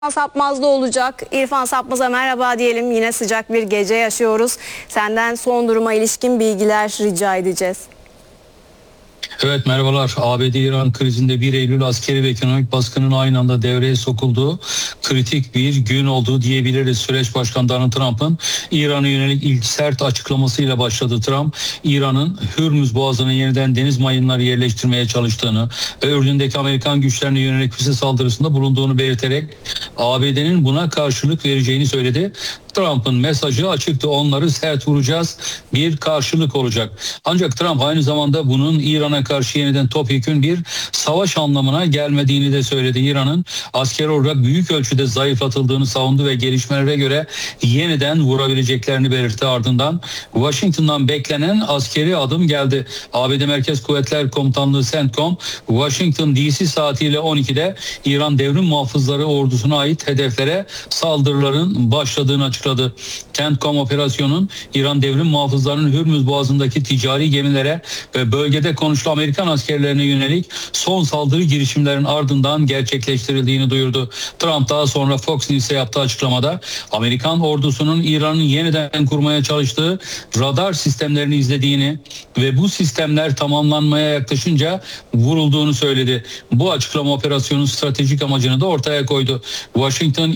Sapmaz'da olacak. İrfan Sapmaz'a merhaba diyelim. Yine sıcak bir gece yaşıyoruz. Senden son duruma ilişkin bilgiler rica edeceğiz. Evet, merhabalar. ABD-İran krizinde 1 Eylül askeri ve ekonomik baskının aynı anda devreye sokulduğu kritik bir gün olduğu diyebiliriz. Süreç Başkanı Donald Trump'ın İran'a yönelik ilk sert açıklamasıyla başladı. Trump, İran'ın Hürmüz Boğazı'na yeniden deniz mayınları yerleştirmeye çalıştığını ve Ürdün'deki Amerikan güçlerine yönelik füze saldırısında bulunduğunu belirterek ABD'nin buna karşılık vereceğini söyledi. Trump'ın mesajı açıktı: onları sert vuracağız, bir karşılık olacak. Ancak Trump aynı zamanda bunun İran'a karşı yeniden topyekün bir savaş anlamına gelmediğini de söyledi. İran'ın askeri olarak büyük ölçüde zayıflatıldığını savundu ve gelişmelere göre yeniden vurabileceklerini belirtti. Ardından Washington'dan beklenen askeri adım geldi. ABD Merkez Kuvvetler Komutanlığı CENTCOM, Washington DC saatiyle 12'de İran Devrim Muhafızları ordusuna ait hedeflere saldırıların başladığını açıkladı. CENTCOM operasyonun İran Devrim Muhafızlarının Hürmüz Boğazı'ndaki ticari gemilere ve bölgede konuşlu Amerikan askerlerine yönelik son saldırı girişimlerin ardından gerçekleştirildiğini duyurdu. Trump daha sonra Fox News'e yaptığı açıklamada Amerikan ordusunun İran'ın yeniden kurmaya çalıştığı radar sistemlerini izlediğini ve bu sistemler tamamlanmaya yaklaşınca vurulduğunu söyledi. Bu açıklama operasyonun stratejik amacını da ortaya koydu. Washington,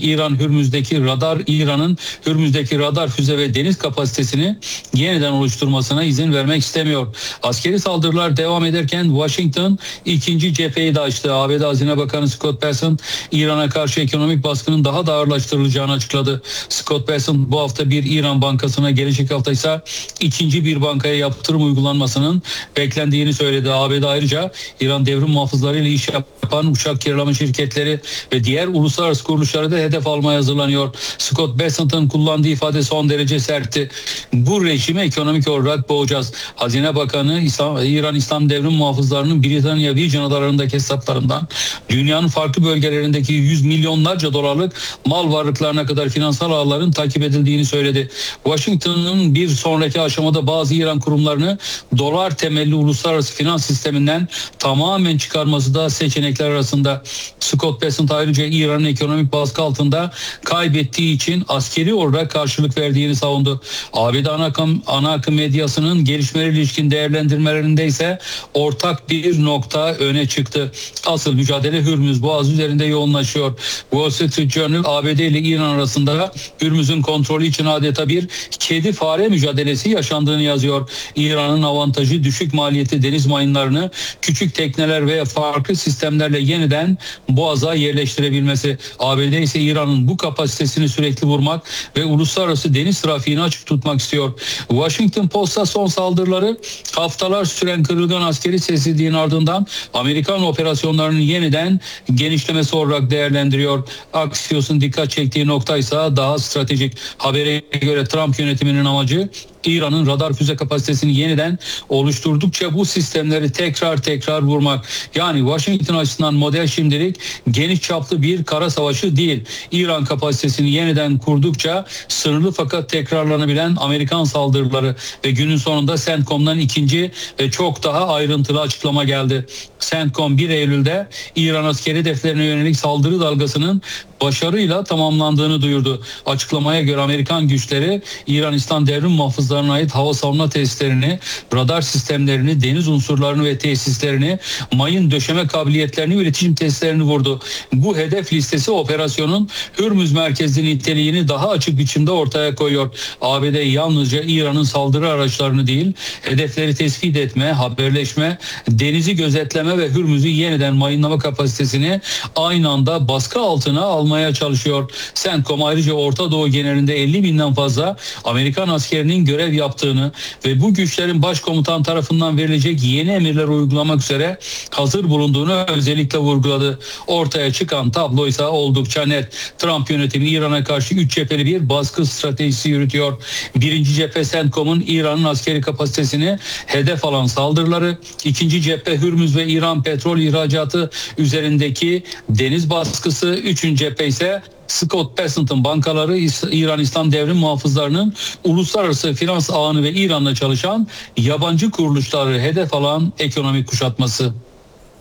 İran'ın Hürmüz'deki radar, füze ve deniz kapasitesini yeniden oluşturmasına izin vermek istemiyor. Askeri saldırılar devam ederken Washington ikinci cepheyi de açtı. ABD Hazine Bakanı Scott Bessent, İran'a karşı ekonomik baskının daha da ağırlaştırılacağını açıkladı. Scott Bessent bu hafta bir İran bankasına, gelecek hafta ise ikinci bir bankaya yaptırım uygulanmasının beklendiğini söyledi. ABD ayrıca İran Devrim Muhafızları ile iş yapan uçak kiralama şirketleri ve diğer uluslararası kuruluşları da hedef almaya hazırlanıyor. Scott Bessent'ın kullandığı ifade son derece sertti. Bu rejimi ekonomik olarak boğacağız. Hazine Bakanı İran İslam Devrim Muhafızlarının Britanya Virgin Adaları'ndaki hesaplarından dünyanın farklı bölgelerindeki yüz milyonlarca dolarlık mal varlıklarına kadar finansal ağların takip edildiğini söyledi. Washington'ın bir sonraki aşamada bazı İran kurumlarını dolar temelli uluslararası finans sisteminden tamamen çıkarması da seçenekler arasında. Scott Bessent ayrıca İran'ın ekonomik baskı altında kaybettiği için askeri olarak karşılık verdiğini savundu. ABD ana akım medyasının gelişmelere ilişkin değerlendirmelerinde ise ortak bir nokta öne çıktı. Asıl mücadele Hürmüz Boğazı üzerinde yoğunlaşıyor. Wall Street Journal, ABD ile İran arasında Hürmüz'ün kontrolü için adeta bir kedi fare mücadelesi yaşandığını yazıyor. İran'ın avantajı düşük maliyeti deniz mayınlarını küçük tekneler veya farklı sistemlerle yeniden boğaza yerleştirebilmesi. ABD ise İran'ın bu kapasitesini sürekli vurmak ve uluslararası deniz trafiğini açık tutmak istiyor. Washington Post'a son saldırıları haftalar süren kırılgan askeri sessizliğin ardından Amerikan operasyonlarının yeniden genişlemesi olarak değerlendiriyor. Axios'un dikkat çektiği nokta ise daha stratejik. Habere göre Trump yönetiminin amacı İran'ın radar füze kapasitesini yeniden oluşturdukça bu sistemleri tekrar vurmak. Yani Washington açısından model şimdilik geniş çaplı bir kara savaşı değil. İran kapasitesini yeniden kurdukça sınırlı fakat tekrarlanabilen Amerikan saldırıları ve günün sonunda CENTCOM'dan ikinci ve çok daha ayrıntılı açıklama geldi. CENTCOM 1 Eylül'de İran askeri hedeflerine yönelik saldırı dalgasının başarıyla tamamlandığını duyurdu. Açıklamaya göre Amerikan güçleri İran İslam Devrim Muhafızlarına ait hava savunma tesislerini, radar sistemlerini, deniz unsurlarını ve tesislerini, mayın döşeme kabiliyetlerini ve iletişim tesislerini vurdu. Bu hedef listesi operasyonun Hürmüz merkezli niteliğini daha açık biçimde ortaya koyuyor. ABD yalnızca İran'ın saldırı araçlarını değil, hedefleri tespit etme, haberleşme, denizi gözetleme ve Hürmüz'ü yeniden mayınlama kapasitesini aynı anda baskı altına almaya çalışıyor. CENTCOM ayrıca Orta Doğu genelinde 50 binden fazla Amerikan askerinin görev yaptığını ve bu güçlerin başkomutan tarafından verilecek yeni emirler uygulamak üzere hazır bulunduğunu özellikle vurguladı. Ortaya çıkan tablo ise oldukça net. Trump yönetimi İran'a karşı 3 cepheli bir baskı stratejisi yürütüyor. Birinci cephe CENTCOM'un İran'ın askeri kapasitesini hedef alan saldırıları, ikinci cephe Hürmüz ve İran petrol ihracatı üzerindeki deniz baskısı, üçüncü cephe ise Scott Bessent'ın bankaları, İran İslam Devrim Muhafızlarının uluslararası finans ağını ve İran'la çalışan yabancı kuruluşları hedef alan ekonomik kuşatması.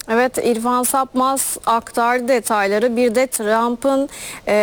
Evet, İrfan Sapmaz aktardı detayları. Bir de Trump'ın